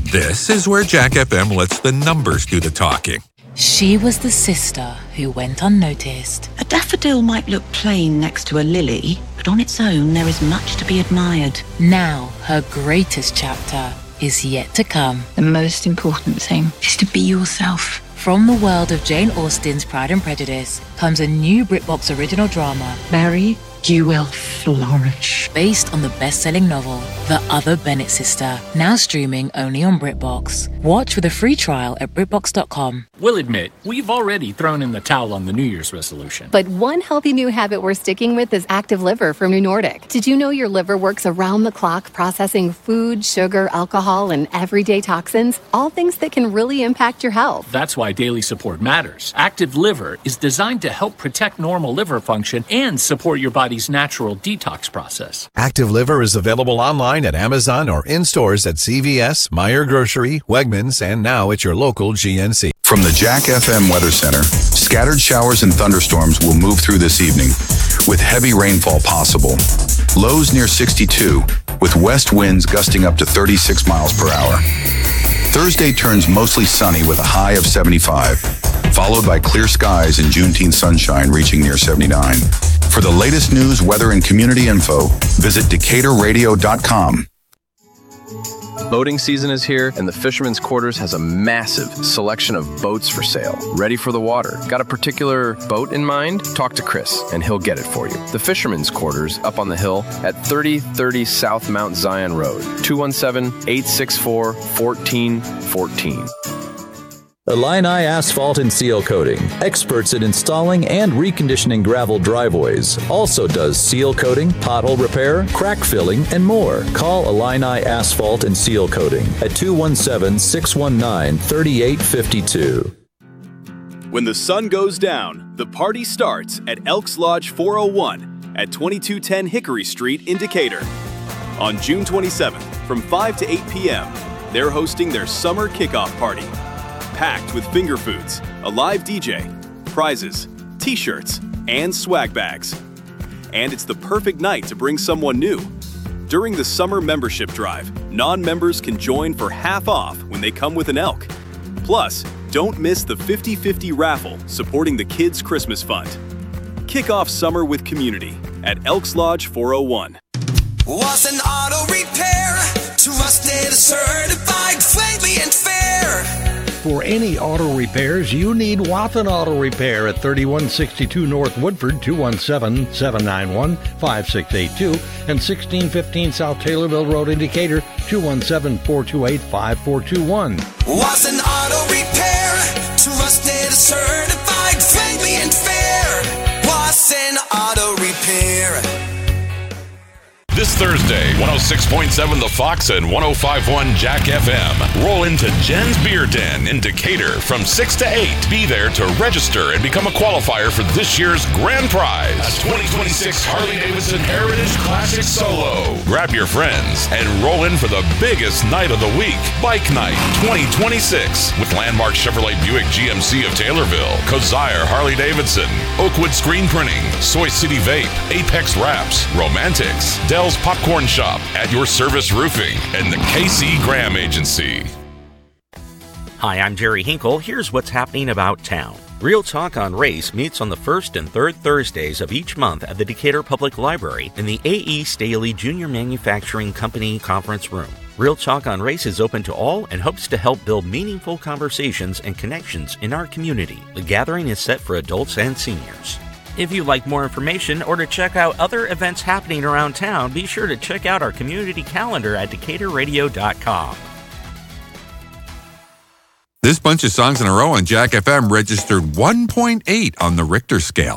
This is where Jack FM lets the numbers do the talking. She was the sister who went unnoticed. A daffodil might look plain next to a lily, but on its own there is much to be admired. Now, her greatest chapter is yet to come. The most important thing is to be yourself. From the world of Jane Austen's Pride and Prejudice comes a new BritBox original drama. Mary, you will flourish. Based on the best-selling novel, The Other Bennett Sister, now streaming only on BritBox. Watch with a free trial at BritBox.com. We'll admit, we've already thrown in the towel on the New Year's resolution. But one healthy new habit we're sticking with is Active Liver from New Nordic. Did you know your liver works around the clock processing food, sugar, alcohol, and everyday toxins? All things that can really impact your health. That's why daily support matters. Active Liver is designed to help protect normal liver function and support your body's natural detox process. Active Liver is available online at Amazon or in stores at CVS, Meijer Grocery, Wegmans, and now at your local GNC. From the Jack FM Weather Center, scattered showers and thunderstorms will move through this evening, with heavy rainfall possible. Lows near 62, with west winds gusting up to 36 miles per hour. Thursday turns mostly sunny with a high of 75, followed by clear skies and Juneteenth sunshine reaching near 79. For the latest news, weather, and community info, visit DecaturRadio.com. Boating season is here, and the Fisherman's Quarters has a massive selection of boats for sale, ready for the water. Got a particular boat in mind? Talk to Chris, and he'll get it for you. The Fisherman's Quarters up on the hill at 3030 South Mount Zion Road, 217-864-1414. Illini Asphalt and Seal Coating, experts in installing and reconditioning gravel driveways. Also does seal coating, pothole repair, crack filling, and more. Call Illini Asphalt and Seal Coating at 217-619-3852. When the sun goes down, the party starts at Elks Lodge 401 at 2210 Hickory Street in Decatur. On June 27th, from 5 to 8 p.m., they're hosting their summer kickoff party. Packed with finger foods, a live DJ, prizes, t-shirts, and swag bags. And it's the perfect night to bring someone new. During the summer membership drive, non-members can join for half off when they come with an elk. Plus, don't miss the 50-50 raffle supporting the Kids Christmas Fund. Kick off summer with community at Elks Lodge 401. Was an auto repair, trusted, certified, friendly, and fair. For any auto repairs, you need Wathen Auto Repair at 3162 North Woodford, 217-791-5682, and 1615 South Taylorville Road in Decatur, 217-428-5421. Was an auto repair, trusted, certified, friendly, and fair. Was an auto repair. This Thursday, 106.7 The Fox and 105.1 Jack FM. Roll into Jen's Beer Den in Decatur from 6 to 8. Be there to register and become a qualifier for this year's grand prize, a 2026 Harley-Davidson Heritage Classic Solo. Grab your friends and roll in for the biggest night of the week, Bike Night 2026, with Landmark Chevrolet Buick GMC of Taylorville, Kosier Harley-Davidson, Oakwood Screen Printing, Soy City Vape, Apex Wraps, Romantics, Dell's Popcorn Shop, At Your Service Roofing, and the KC Graham Agency. Hi, I'm Jerry Hinkle. Here's what's happening about town. Real Talk on Race meets on the first and third Thursdays of each month at the Decatur Public Library in the A.E. Staley Jr. Manufacturing Company Conference Room. Real Talk on Race is open to all and hopes to help build meaningful conversations and connections in our community. The gathering is set for adults and seniors. If you'd like more information or to check out other events happening around town, be sure to check out our community calendar at DecaturRadio.com. This bunch of songs in a row on Jack FM registered 1.8 on the Richter scale.